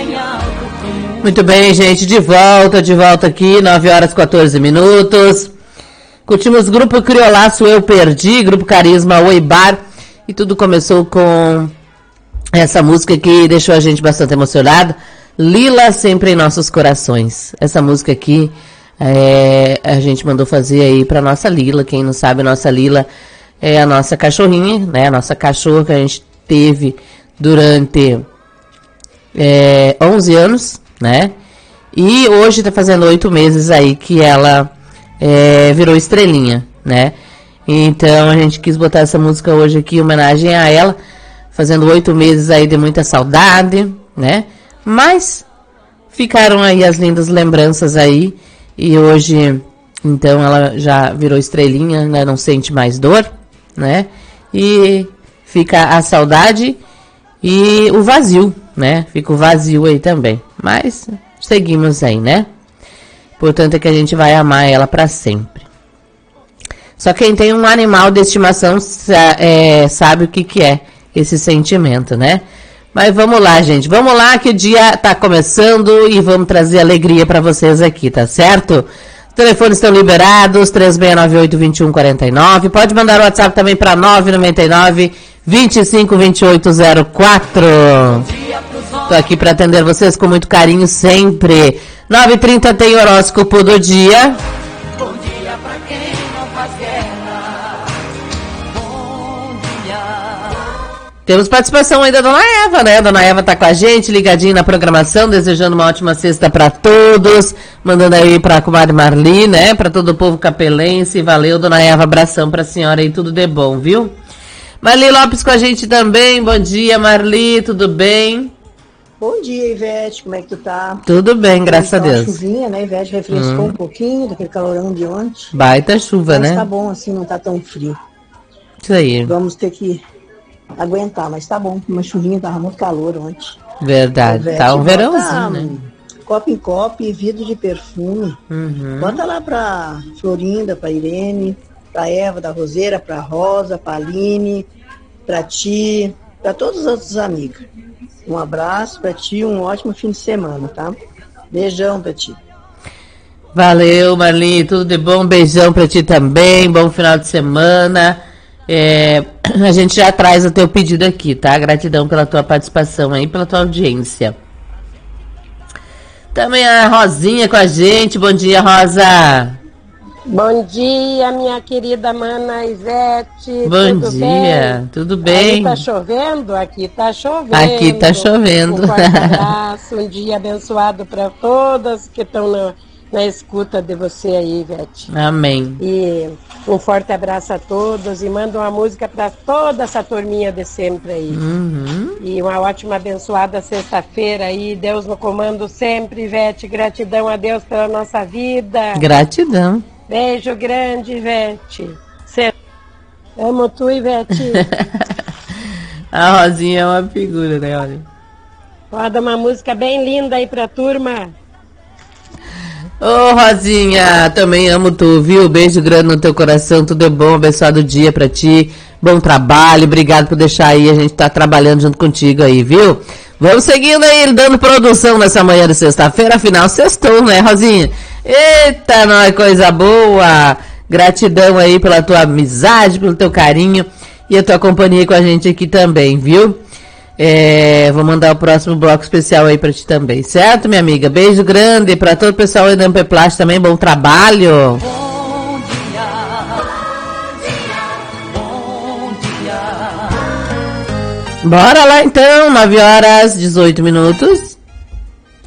Muito bem, gente, de volta aqui, 9 horas 14 minutos. Curtimos Grupo Criolaço, Eu Perdi, Grupo Carisma, Oi Bar. E tudo começou com essa música que deixou a gente bastante emocionado. Lila, Sempre em Nossos Corações. Essa música aqui, a gente mandou fazer aí pra nossa Lila. Quem não sabe, nossa Lila é a nossa cachorrinha, né? A nossa cachorra que a gente teve durante 11 anos. Né? E hoje tá fazendo 8 meses aí que ela virou estrelinha, né? Então a gente quis botar essa música hoje aqui em homenagem a ela, fazendo 8 meses aí de muita saudade, né? Mas ficaram aí as lindas lembranças aí, e hoje, então, ela já virou estrelinha, né? Não sente mais dor, né? E fica a saudade e o vazio, né? Fica o vazio aí também. Mas seguimos aí, né? Portanto é que a gente vai amar ela pra sempre. Só quem tem um animal de estimação sabe o que é esse sentimento, né? Mas vamos lá, gente. Vamos lá que o dia tá começando e vamos trazer alegria pra vocês aqui, tá certo? Os telefones estão liberados, 3698-2149. Pode mandar o WhatsApp também pra 999-252804. Tô aqui para atender vocês com muito carinho sempre. 9h30 tem horóscopo do dia. Bom dia pra quem não faz guerra. Bom dia. Temos participação aí da Dona Eva, né? A Dona Eva tá com a gente, ligadinha na programação, desejando uma ótima sexta para todos. Mandando aí pra comadre Marli, né? Pra todo o povo capelense. Valeu, Dona Eva. Abração pra senhora aí, tudo de bom, viu? Marli Lopes com a gente também. Bom dia, Marli, tudo bem? Bom dia, Ivete, como é que tu tá? Tudo bem, graças a Deus. Chuvinha, né, Ivete? Refrescou um pouquinho daquele calorão de ontem. Baita chuva, mas né? Tá bom, assim, não tá tão frio. Isso aí. Vamos ter que aguentar, mas tá bom. Uma chuvinha, tava muito calor ontem. Verdade, Ivete, tá um verãozinho, né? Copo em copo e vidro de perfume. Bota lá pra Florinda, pra Irene, pra Eva, da Roseira, pra Rosa, pra Aline, pra ti, pra todos os outros amigos. Um abraço pra ti, um ótimo fim de semana, tá? Beijão pra ti. Valeu, Marli, tudo de bom, beijão pra ti também, bom final de semana. A gente já traz o teu pedido aqui, tá? Gratidão pela tua participação aí, pela tua audiência. Também a Rosinha com a gente, bom dia, Rosa. Bom dia, minha querida mana Ivete. Bom dia, tudo bem? Aí tá chovendo? Aqui tá chovendo. Aqui tá chovendo. Um forte abraço, um dia abençoado para todas que estão na escuta de você aí, Ivete. Amém. E um forte abraço a todos e manda uma música para toda essa turminha de sempre aí. E uma ótima abençoada sexta-feira aí, Deus no comando sempre, Ivete. Gratidão a Deus pela nossa vida. Gratidão. Beijo grande, Ivete. Amo tu, Ivete. A Rosinha é uma figura, né? Olha. Roda uma música bem linda aí pra turma. Ô, Rosinha, também amo tu, viu? Beijo grande no teu coração, tudo é bom, abençoado dia pra ti. Bom trabalho, obrigado por deixar aí, a gente tá trabalhando junto contigo aí, viu? Vamos seguindo aí, dando produção nessa manhã de sexta-feira, afinal, sextou, né, Rosinha? Eita, não é coisa boa! Gratidão aí pela tua amizade, pelo teu carinho e a tua companhia com a gente aqui também, viu? Vou mandar o próximo bloco especial aí pra ti também, certo, minha amiga? Beijo grande pra todo o pessoal aí da MP Plast também, bom trabalho! Bom dia, bom dia. Bora lá então, 9 horas 18 minutos.